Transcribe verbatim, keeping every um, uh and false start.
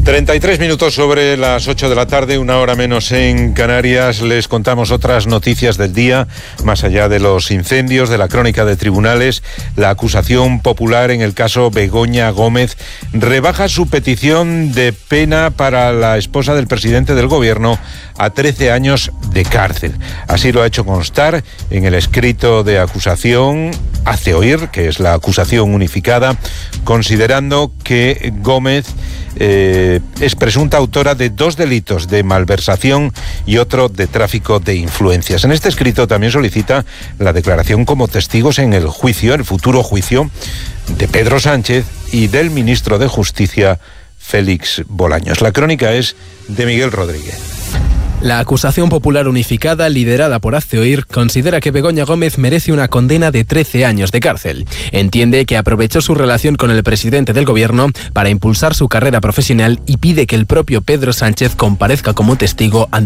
treinta y tres minutos sobre las ocho de la tarde, una hora menos en Canarias. Les contamos otras noticias del día, más allá de los incendios, de la crónica de tribunales. La acusación popular en el caso Begoña Gómez rebaja su petición de pena para la esposa del presidente del gobierno a trece años de cárcel. Así lo ha hecho constar en el escrito de acusación. Hace oír, que es la acusación unificada, considerando que Gómez eh, es presunta autora de dos delitos de malversación y otro de tráfico de influencias. En este escrito también solicita la declaración como testigos en el juicio, el futuro juicio, de Pedro Sánchez y del ministro de Justicia, Félix Bolaños. La crónica es de Miguel Rodríguez. La acusación popular unificada, liderada por Hazte Oír, considera que Begoña Gómez merece una condena de trece años de cárcel. Entiende que aprovechó su relación con el presidente del gobierno para impulsar su carrera profesional y pide que el propio Pedro Sánchez comparezca como testigo ante